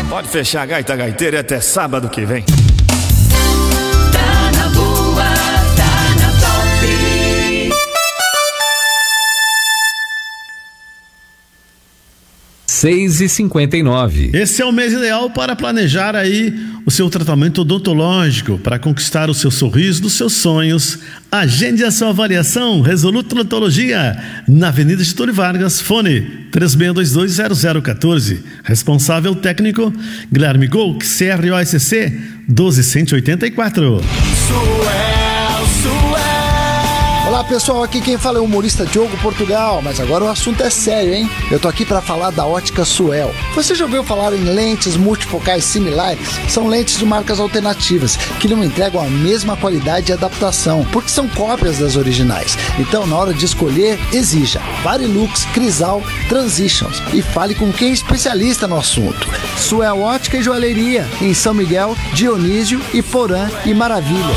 Pode fechar a gaita gaiteira e até sábado que vem. Tá na boa, tá na Top. 6h59. Esse é o mês ideal para planejar aí o seu tratamento odontológico, para conquistar o seu sorriso dos seus sonhos. Agende a sua avaliação. Resoluto Odontologia, na Avenida Getúlio Vargas, fone 36220014. Responsável técnico Guilherme Golk, CROSC 12184. Olá pessoal, aqui quem fala é o humorista Diogo Portugal, mas agora o assunto é sério, hein? Eu tô aqui para falar da Ótica Suel. Você já ouviu falar em lentes multifocais similares? São lentes de marcas alternativas que não entregam a mesma qualidade e adaptação, porque são cópias das originais. Então, na hora de escolher, exija Varilux, Crisal, Transitions e fale com quem é especialista no assunto. Suel Ótica e Joalheria, em São Miguel, Dionísio, Iporã e Maravilha.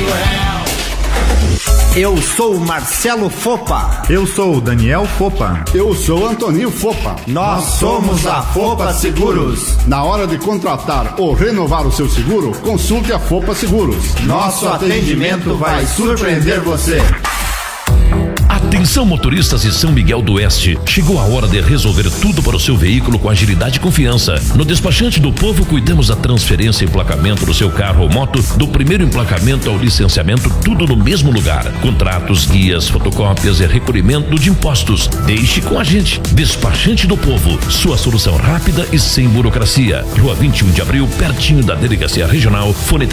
Eu sou o Marcelo Fopa. Eu sou o Daniel Fopa. Eu sou o Antoninho Fopa. Nós somos a Fopa Seguros. Na hora de contratar ou renovar o seu seguro, consulte a Fopa Seguros. Nosso atendimento vai surpreender você. Atenção motoristas de São Miguel do Oeste, chegou a hora de resolver tudo para o seu veículo com agilidade e confiança. No Despachante do Povo cuidamos da transferência e emplacamento do seu carro ou moto, do primeiro emplacamento ao licenciamento, tudo no mesmo lugar. Contratos, guias, fotocópias e recolhimento de impostos. Deixe com a gente. Despachante do Povo, sua solução rápida e sem burocracia. Rua 21 de Abril, pertinho da Delegacia Regional, fone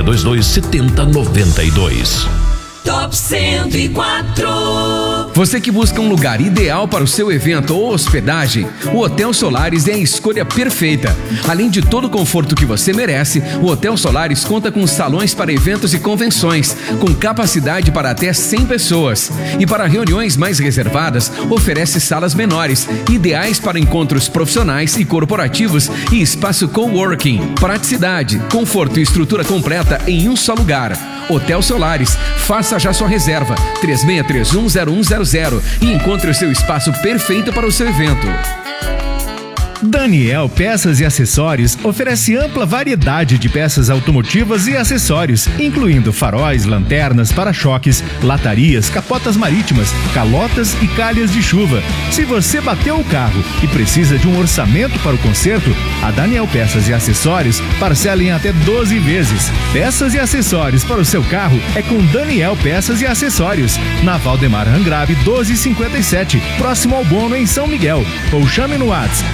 3622-7092. Top 104. Você que busca um lugar ideal para o seu evento ou hospedagem, o Hotel Solaris é a escolha perfeita. Além de todo o conforto que você merece, o Hotel Solaris conta com salões para eventos e convenções, com capacidade para até 100 pessoas. E para reuniões mais reservadas, oferece salas menores, ideais para encontros profissionais e corporativos e espaço coworking. Praticidade, conforto e estrutura completa em um só lugar. Hotel Solaris, faça já sua reserva 36310100 e encontre o seu espaço perfeito para o seu evento. Daniel Peças e Acessórios oferece ampla variedade de peças automotivas e acessórios, incluindo faróis, lanternas, para-choques, latarias, capotas marítimas, calotas e calhas de chuva. Se você bateu o carro e precisa de um orçamento para o conserto, a Daniel Peças e Acessórios parcela em até 12 vezes. Peças e acessórios para o seu carro é com Daniel Peças e Acessórios, na Valdemar Rangrave 1257, próximo ao Bono, em São Miguel. Ou chame no WhatsApp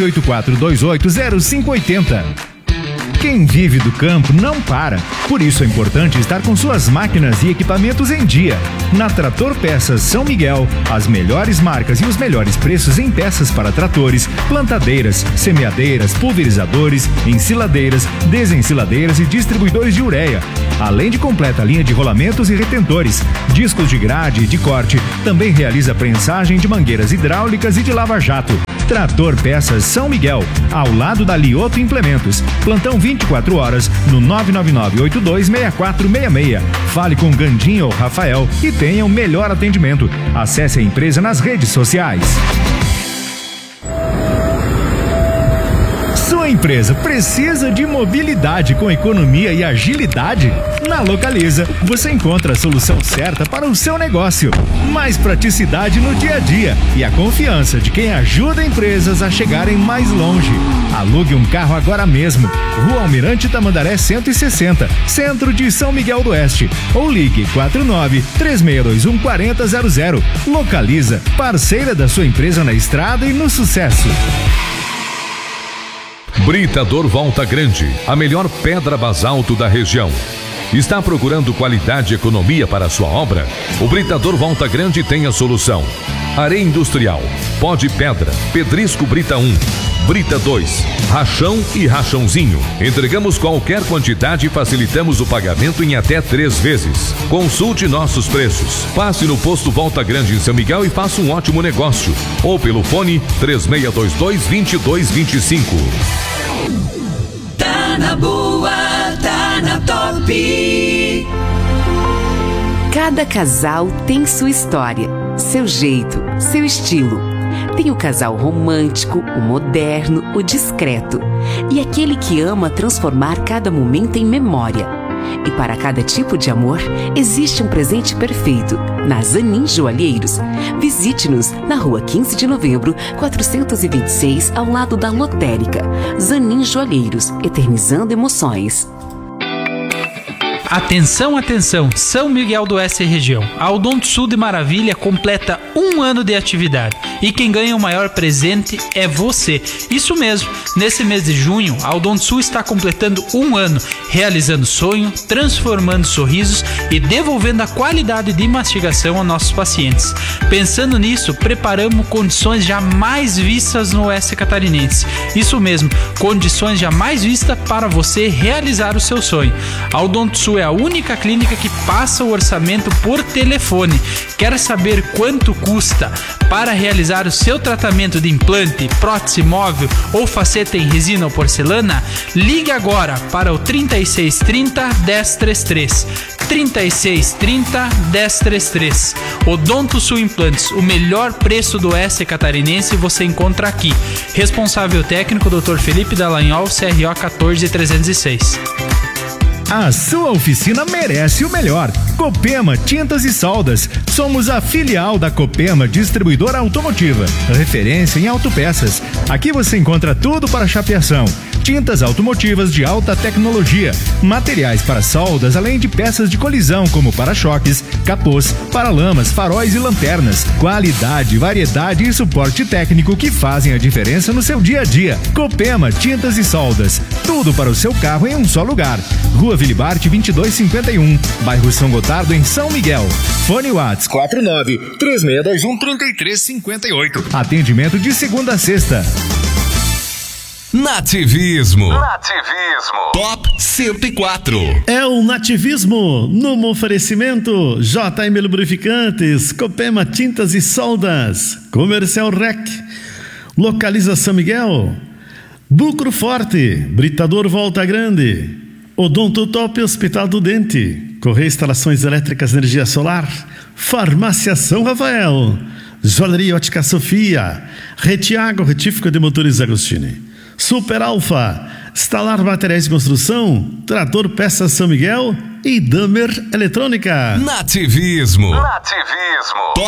984280580. Quem vive do campo não para. Por isso é importante estar com suas máquinas e equipamentos em dia. Na Trator Peças São Miguel, as melhores marcas e os melhores preços em peças para tratores, plantadeiras, semeadeiras, pulverizadores, ensiladeiras, desensiladeiras e distribuidores de ureia. Além de completa linha de rolamentos e retentores, discos de grade e de corte, também realiza prensagem de mangueiras hidráulicas e de lava-jato. Trator Peças São Miguel, ao lado da Lioto Implementos. Plantão 24 horas no 999826466. Fale com Gandinho ou Rafael e tenha o melhor atendimento. Acesse a empresa nas redes sociais. Sua empresa precisa de mobilidade com economia e agilidade? Na Localiza, você encontra a solução certa para o seu negócio. Mais praticidade no dia a dia e a confiança de quem ajuda empresas a chegarem mais longe. Alugue um carro agora mesmo. Rua Almirante Tamandaré 160, centro de São Miguel do Oeste. Ou ligue 49-3621-4000. Localiza, parceira da sua empresa na estrada e no sucesso. Britador Volta Grande, a melhor pedra basalto da região. Está procurando qualidade e economia para a sua obra? O Britador Volta Grande tem a solução. Areia industrial, pó de pedra, pedrisco Brita 1, Brita 2, rachão e rachãozinho. Entregamos qualquer quantidade e facilitamos o pagamento em até 3 vezes. Consulte nossos preços. Passe no posto Volta Grande em São Miguel e faça um ótimo negócio. Ou pelo fone 3622-2225. Tá na boa, tá na Top. Cada casal tem sua história, seu jeito, seu estilo. Tem o casal romântico, o moderno, o discreto e aquele que ama transformar cada momento em memória. E para cada tipo de amor, existe um presente perfeito na Zanin Joalheiros. Visite-nos na Rua 15 de Novembro, 426, ao lado da Lotérica. Zanin Joalheiros, eternizando emoções. Atenção, atenção! São Miguel do Oeste região. A Odonto de Maravilha completa 1 ano de atividade. E quem ganha o maior presente é você. Isso mesmo, nesse mês de junho, a Odonto está completando 1 ano, realizando sonho, transformando sorrisos e devolvendo a qualidade de mastigação aos nossos pacientes. Pensando nisso, preparamos condições jamais vistas no Oeste Catarinense. Isso mesmo, condições jamais vistas para você realizar o seu sonho. A Odonto é a única clínica que passa o orçamento por telefone. Quer saber quanto custa para realizar o seu tratamento de implante, prótese móvel ou faceta em resina ou porcelana? Ligue agora para o 3630 1033. 3630 1033. Odonto Sul Implantes, o melhor preço do Oeste Catarinense você encontra aqui. Responsável técnico Dr. Felipe Dallagnol, CRO 14306. A sua oficina merece o melhor. Copema Tintas e Soldas. Somos a filial da Copema Distribuidora Automotiva, referência em autopeças. Aqui você encontra tudo para chapeação. Tintas automotivas de alta tecnologia, materiais para soldas, além de peças de colisão como para-choques, capôs, paralamas, faróis e lanternas. Qualidade, variedade e suporte técnico que fazem a diferença no seu dia a dia. Copema Tintas e Soldas. Tudo para o seu carro em um só lugar. Rua Vilibarte 2251, bairro São Gotardo, em São Miguel. Fone Whats 49-3621-3358. Atendimento de segunda a sexta. Nativismo. Top 104. É o Nativismo no oferecimento JM Lubrificantes, Copema Tintas e Soldas, Comercial Rec, Localiza São Miguel, Bucro Forte, Britador Volta Grande, Odonto Top Hospital do Dente, Correia Instalações Elétricas Energia Solar, Farmácia São Rafael, Joalheria Ótica Sofia, Retiago Retífico de Motores Agostini, Super Alfa, Stalar Materiais de Construção, Trator Peças São Miguel e Damer Eletrônica. Nativismo.